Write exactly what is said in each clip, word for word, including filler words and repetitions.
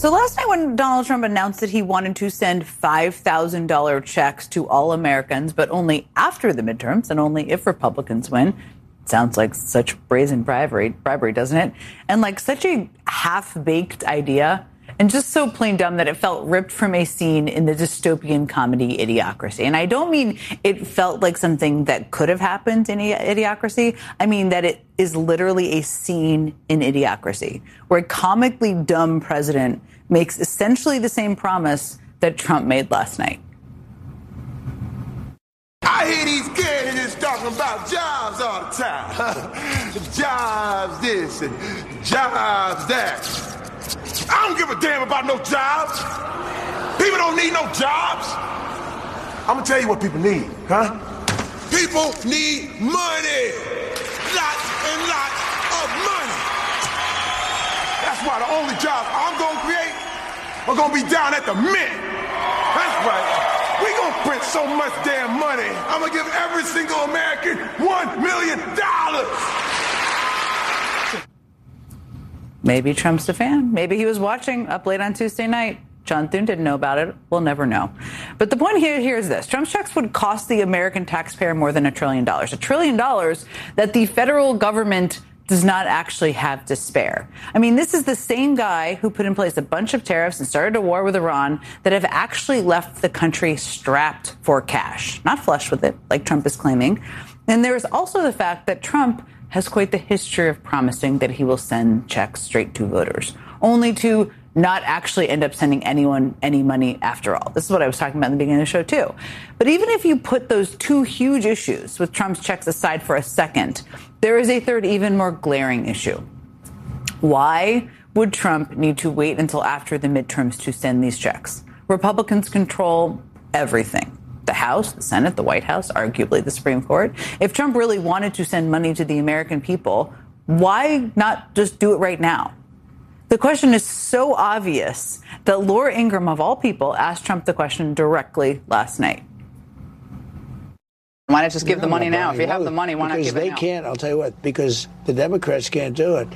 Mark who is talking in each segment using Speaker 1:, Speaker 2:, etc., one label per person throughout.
Speaker 1: So last night when Donald Trump announced that he wanted to send five thousand dollars checks to all Americans, but only after the midterms and only if Republicans win, sounds like such brazen bribery, bribery, doesn't it? And like such a half-baked idea and just so plain dumb that it felt ripped from a scene in the dystopian comedy Idiocracy. And I don't mean it felt like something that could have happened in Idiocracy. I mean that it is literally a scene in Idiocracy where a comically dumb president makes essentially the same promise that Trump made last night.
Speaker 2: I hear these candidates talking about jobs all the time. Jobs this and jobs that. I don't give a damn about no jobs. People don't need no jobs. I'm gonna tell you what people need, huh? People need money. Lots and lots of money. That's why the only jobs I'm gonna create are gonna be down at the Mint. That's right. We gonna print so much damn money, I'm gonna give every single American one million dollars.
Speaker 1: Maybe Trump's a fan. Maybe he was watching Up Late on Tuesday night. John Thune didn't know about it. We'll never know. But the point here, here is this. Trump's checks would cost the American taxpayer more than a trillion dollars. A trillion dollars that the federal government does not actually have to spare. I mean, this is the same guy who put in place a bunch of tariffs and started a war with Iran that have actually left the country strapped for cash, not flush with it, like Trump is claiming. And there is also the fact that Trump has quite the history of promising that he will send checks straight to voters, only to not actually end up sending anyone any money after all. This is what I was talking about in the beginning of the show, too. But even if you put those two huge issues with Trump's checks aside for a second, there is a third, even more glaring issue. Why would Trump need to wait until after the midterms to send these checks? Republicans control everything. The House, the Senate, the White House, arguably the Supreme Court. If Trump really wanted to send money to the American people, why not just do it right now? The question is so obvious that Laura Ingraham, of all people, asked Trump the question directly last night. Why not just give
Speaker 3: no,
Speaker 1: the money
Speaker 3: no,
Speaker 1: now? If you have the money, why not give it now?
Speaker 3: Because they can't, I'll tell you what, because the Democrats can't do it.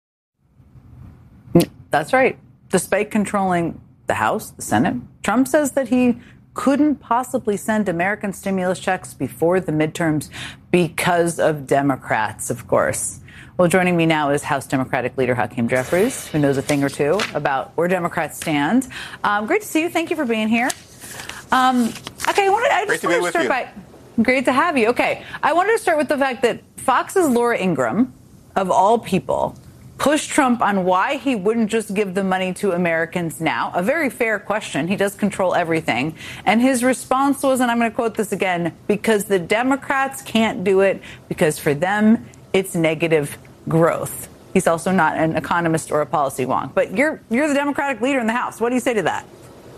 Speaker 1: That's right. Despite controlling the House, the Senate, Trump says that he couldn't possibly send American stimulus checks before the midterms because of Democrats, of course. Well, joining me now is House Democratic leader Hakeem Jeffries, who knows a thing or two about where Democrats stand. Um, great to see you. Thank you for being here. Um, okay, I wanted I just wanted to start by great to have you. Okay, I wanted to start with the fact that Fox's Laura Ingraham, of all people, pushed Trump on why he wouldn't just give the money to Americans now. A very fair question. He does control everything. And his response was, and I'm going to quote this again, because the Democrats can't do it because for them, it's negative growth. He's also not an economist or a policy wonk. But you're you're the Democratic leader in the House. What do you say to that?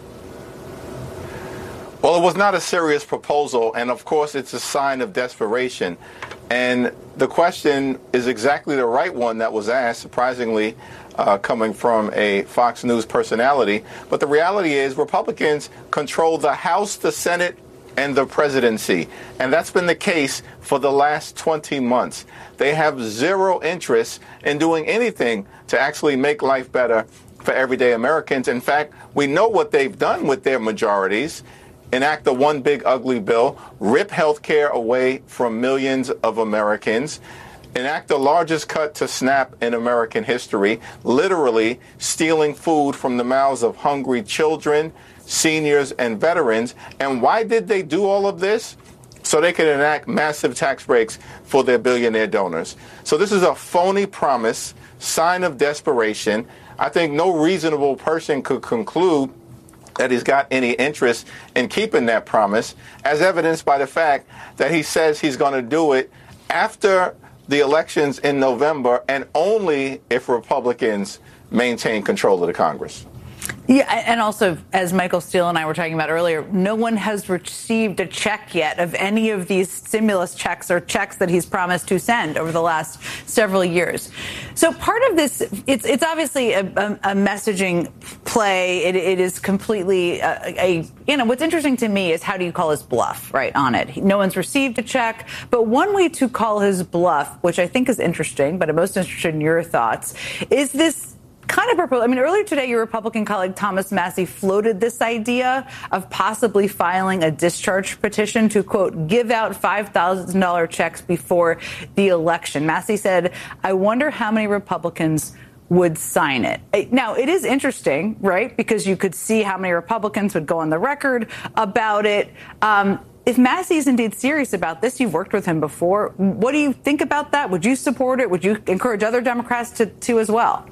Speaker 4: Well, it was not a serious proposal, and of course it's a sign of desperation. And the question is exactly the right one that was asked, surprisingly, uh, coming from a Fox News personality. But the reality is Republicans control the House, the Senate, and the presidency. And that's been the case for the last twenty months. They have zero interest in doing anything to actually make life better for everyday Americans. In fact, we know what they've done with their majorities. Enact the one big ugly bill, rip health care away from millions of Americans, enact the largest cut to SNAP in American history, literally stealing food from the mouths of hungry children, seniors, and veterans. And why did they do all of this? So they could enact massive tax breaks for their billionaire donors. So this is a phony promise, sign of desperation. I think no reasonable person could conclude that he's got any interest in keeping that promise, as evidenced by the fact that he says he's going to do it after the elections in November and only if Republicans maintain control of the Congress.
Speaker 1: Yeah, and also, as Michael Steele and I were talking about earlier, no one has received a check yet of any of these stimulus checks or checks that he's promised to send over the last several years. So part of this, it's it's obviously a, a, a messaging play. It, it is completely a, a, you know, what's interesting to me is how do you call his bluff, right, on it? No one's received a check. But one way to call his bluff, which I think is interesting, but I'm most interested in your thoughts, is this kind of purple. I mean, earlier today, your Republican colleague Thomas Massie floated this idea of possibly filing a discharge petition to, quote, give out five thousand dollars checks before the election. Massie said, I wonder how many Republicans would sign it. Now, it is interesting, right, because you could see how many Republicans would go on the record about it. Um, if Massie is indeed serious about this, you've worked with him before. What do you think about that? Would you support it? Would you encourage other Democrats to, to as well?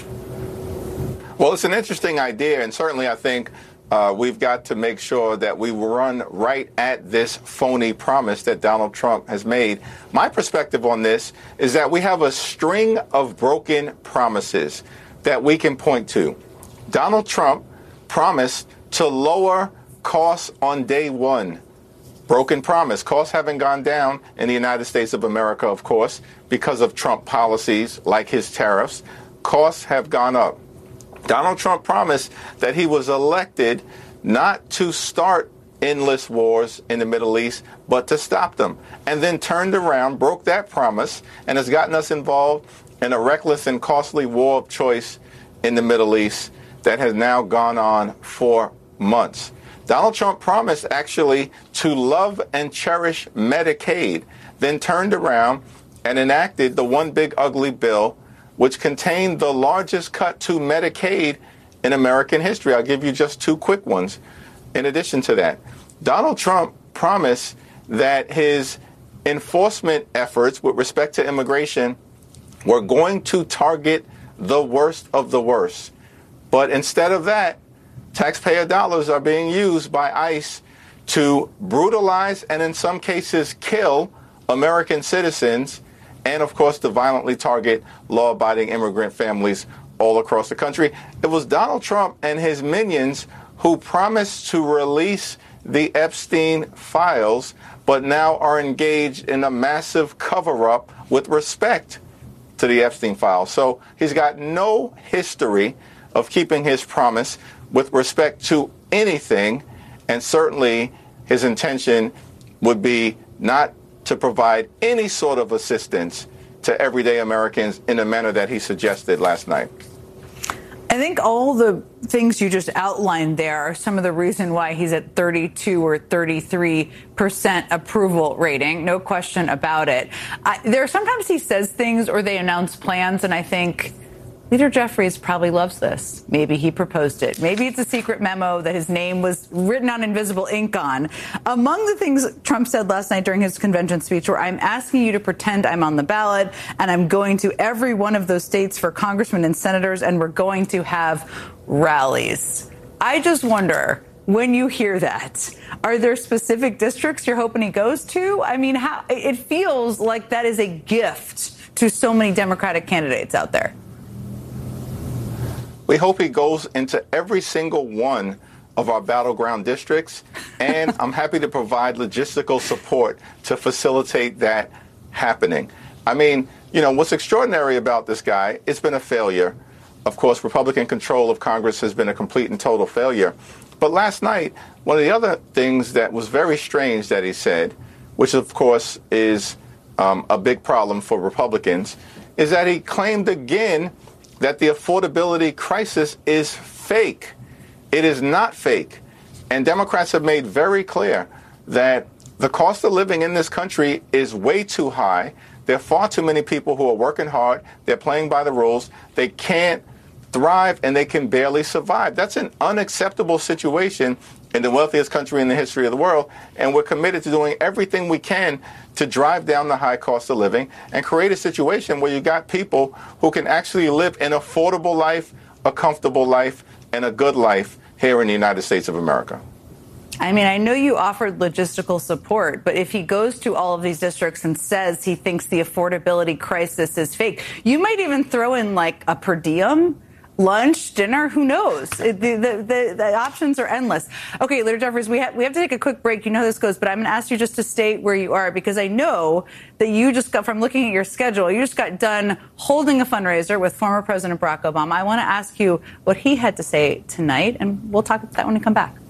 Speaker 4: Well, it's an interesting idea, and certainly I think uh, we've got to make sure that we run right at this phony promise that Donald Trump has made. My perspective on this is that we have a string of broken promises that we can point to. Donald Trump promised to lower costs on day one. Broken promise. Costs haven't gone down in the United States of America, of course, because of Trump policies like his tariffs. Costs have gone up. Donald Trump promised that he was elected not to start endless wars in the Middle East, but to stop them, and then turned around, broke that promise, and has gotten us involved in a reckless and costly war of choice in the Middle East that has now gone on for months. Donald Trump promised actually to love and cherish Medicaid, then turned around and enacted the one big ugly bill, which contained the largest cut to Medicaid in American history. I'll give you just two quick ones. In addition to that, Donald Trump promised that his enforcement efforts with respect to immigration were going to target the worst of the worst. But instead of that, taxpayer dollars are being used by ICE to brutalize and in some cases kill American citizens, and, of course, to violently target law-abiding immigrant families all across the country. It was Donald Trump and his minions who promised to release the Epstein files, but now are engaged in a massive cover-up with respect to the Epstein files. So he's got no history of keeping his promise with respect to anything, and certainly his intention would be not to provide any sort of assistance to everyday Americans in the manner that he suggested last night.
Speaker 1: I think all the things you just outlined there are some of the reason why he's at thirty-two or thirty-three percent approval rating. No question about it. I, there are sometimes he says things or they announce plans, and I think Leader Jeffries probably loves this. Maybe he proposed it. Maybe it's a secret memo that his name was written on invisible ink on. Among the things Trump said last night during his convention speech were, I'm asking you to pretend I'm on the ballot, and I'm going to every one of those states for congressmen and senators, and we're going to have rallies. I just wonder, when you hear that, are there specific districts you're hoping he goes to? I mean, how, it feels like that is a gift to so many Democratic candidates out there.
Speaker 4: We hope he goes into every single one of our battleground districts, and I'm happy to provide logistical support to facilitate that happening. I mean, you know, what's extraordinary about this guy, it's been a failure. Of course, Republican control of Congress has been a complete and total failure. But last night, one of the other things that was very strange that he said, which of course is um, a big problem for Republicans, is that he claimed again that the affordability crisis is fake. It is not fake. And Democrats have made very clear that the cost of living in this country is way too high. There are far too many people who are working hard. They're playing by the rules. They can't thrive and they can barely survive. That's an unacceptable situation in the wealthiest country in the history of the world. And we're committed to doing everything we can to drive down the high cost of living and create a situation where you got people who can actually live an affordable life, a comfortable life, and a good life here in the United States of America.
Speaker 1: I mean, I know you offered logistical support, but if he goes to all of these districts and says he thinks the affordability crisis is fake, you might even throw in like a per diem, lunch, dinner, who knows? It, the, the, the, the options are endless. Okay, Leader Jeffries, we, ha- we have to take a quick break. You know how this goes, but I'm going to ask you just to stay where you are, because I know that you just got, from looking at your schedule, you just got done holding a fundraiser with former President Barack Obama. I want to ask you what he had to say tonight, and we'll talk about that when we come back.